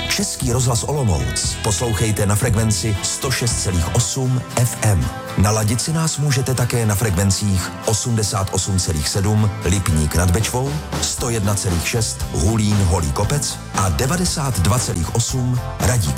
Český rozhlas Olomouc poslouchejte na frekvenci 106,8 FM. Naladit si nás můžete také na frekvencích 88,7 Lipník nad Bečvou, 101,6 Hulín Holý Kopec a 92,8 Radík